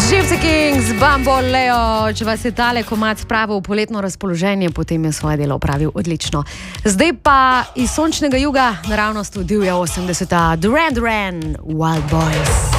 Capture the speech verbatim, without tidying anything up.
Gypsy Kings, Bamboleo, če vas je tale komad spravil v poletno razpoloženje, potem je svoje delo opravil odlično. Zdaj pa iz sončnega juga naravnost v divja osemdeseta, Duran Duran, Wild Boys.